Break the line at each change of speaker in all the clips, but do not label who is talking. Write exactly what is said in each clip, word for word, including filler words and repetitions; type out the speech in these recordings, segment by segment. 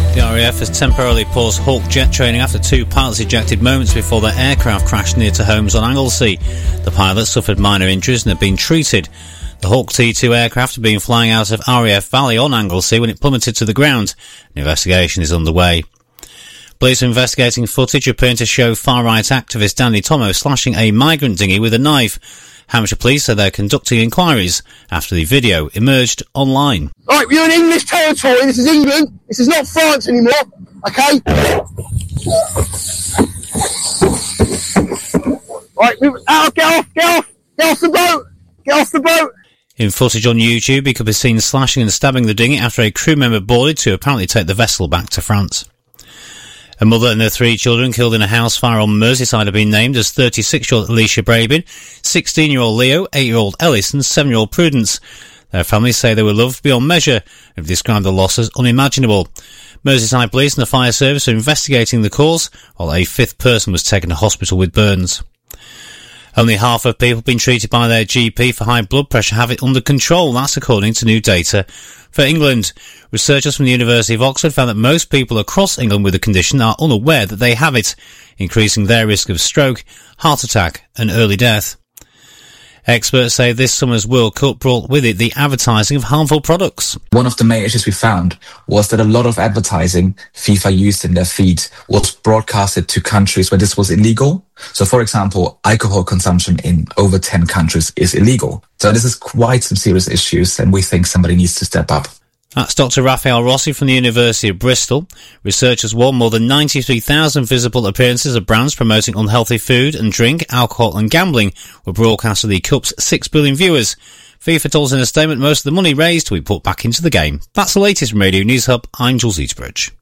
The R A F has temporarily paused Hawk jet training after two pilots ejected moments before their aircraft crashed near to homes on Anglesey. The pilots suffered minor injuries and have been treated. The Hawk T two aircraft had been flying out of R A F Valley on Anglesey when it plummeted to the ground. An investigation is underway. Police are investigating footage appearing to show far-right activist Danny Tomo slashing a migrant dinghy with a knife. Hampshire Police say they're conducting inquiries after the video emerged online.
Right, you're in English territory, this is England, this is not France anymore, okay? Right, move out, get off, get off, get off the boat, get off the boat!
In footage on YouTube, he could be seen slashing and stabbing the dinghy after a crew member boarded to apparently take the vessel back to France. A mother and her three children killed in a house fire on Merseyside have been named as thirty-six-year-old Alicia Brabin, sixteen-year-old Leo, eight-year-old Ellis and seven-year-old Prudence. Their families say they were loved beyond measure and have described the loss as unimaginable. Merseyside Police and the fire service are investigating the cause, while a fifth person was taken to hospital with burns. Only half of people being treated by their G P for high blood pressure have it under control. That's according to new data for England. Researchers from the University of Oxford found that most people across England with the condition are unaware that they have it, increasing their risk of stroke, heart attack and early death. Experts say this summer's World Cup brought with it the advertising of harmful products.
One of the main issues we found was that a lot of advertising FIFA used in their feed was broadcasted to countries where this was illegal. So, for example, alcohol consumption in over ten countries is illegal. So this is quite some serious issues, and we think somebody needs to step up.
That's Doctor Raphael Rossi from the University of Bristol. Researchers warn more than ninety-three thousand visible appearances of brands promoting unhealthy food and drink, alcohol and gambling were broadcast to the Cup's six billion viewers. FIFA told us in a statement most of the money raised will be put back into the game. That's the latest from Radio News Hub. I'm Jules Eaterbridge.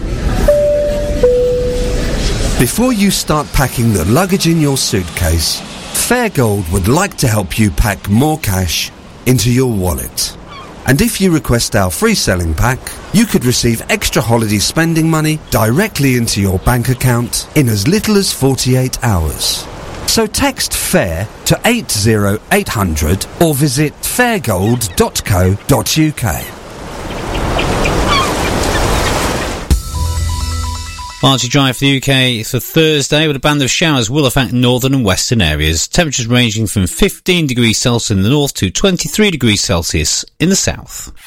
Before you start packing the luggage in your suitcase, Fairgold would like to help you pack more cash into your wallet. And if you request our free selling pack, you could receive extra holiday spending money directly into your bank account in as little as forty-eight hours. So text FAIR to eight zero eight hundred or visit fairgold dot co dot uk.
Largely dry for the U K for Thursday, but a band of showers will affect northern and western areas. Temperatures ranging from fifteen degrees Celsius in the north to twenty-three degrees Celsius in the south.